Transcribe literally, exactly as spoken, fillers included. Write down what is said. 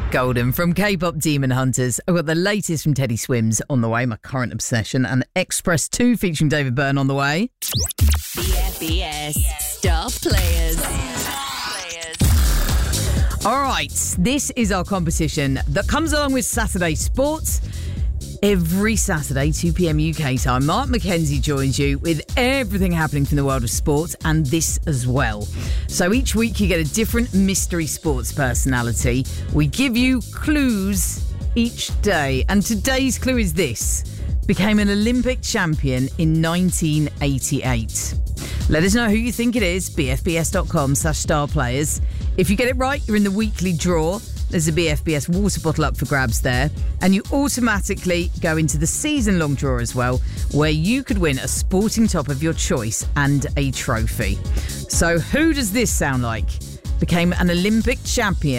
Golden from K-pop Demon Hunters. I've got the latest from Teddy Swims on the way, my current obsession, and Express two featuring David Byrne on the way. B F B S Star Players. All right, this is our competition that comes along with Saturday Sports. Every Saturday, two p.m. U K time, Mark McKenzie joins you with everything happening from the world of sports and this as well. So each week you get a different mystery sports personality. We give you clues each day. And today's clue is this. Became an Olympic champion in nineteen eighty-eight. Let us know who you think it is, bfbs.com slash star players. If you get it right, you're in the weekly draw. There's a B F B S water bottle up for grabs there. And you automatically go into the season-long draw as well, where you could win a sporting top of your choice and a trophy. So who does this sound like? Became an Olympic champion